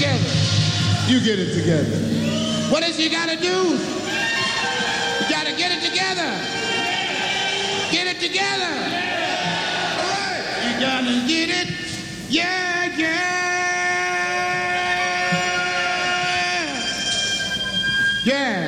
together. You get it together. What is you gotta do? You gotta get it together. Get it together. All right. You gotta get it. Yeah, yeah. Yeah.